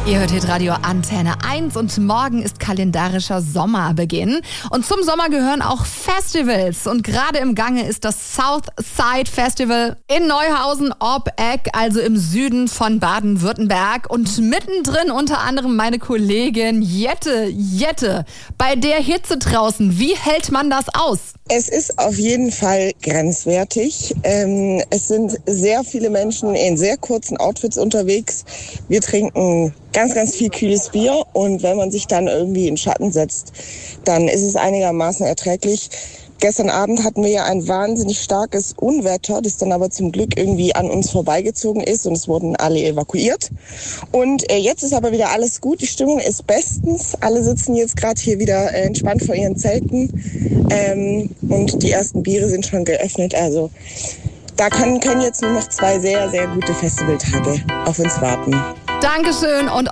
Ihr hört Hitradio Antenne 1 und morgen ist kalendarischer Sommerbeginn. Und zum Sommer gehören auch Festivals. Und gerade im Gange ist das Southside Festival in Neuhausen ob Eck, also im Süden von Baden-Württemberg. Und mittendrin unter anderem meine Kollegin Jette. Jette, bei der Hitze draußen, wie hält man das aus? Es ist auf jeden Fall grenzwertig. Es sind sehr viele Menschen in sehr kurzen Outfits unterwegs. Wir trinken ganz, ganz viel kühles Bier und wenn man sich dann irgendwie in Schatten setzt, dann ist es einigermaßen erträglich. Gestern Abend hatten wir ja ein wahnsinnig starkes Unwetter, das dann aber zum Glück irgendwie an uns vorbeigezogen ist und es wurden alle evakuiert. Und jetzt ist aber wieder alles gut, die Stimmung ist bestens. Alle sitzen jetzt gerade hier wieder entspannt vor ihren Zelten und die ersten Biere sind schon geöffnet. Also da können jetzt nur noch 2 sehr, sehr gute Festivaltage auf uns warten. Dankeschön und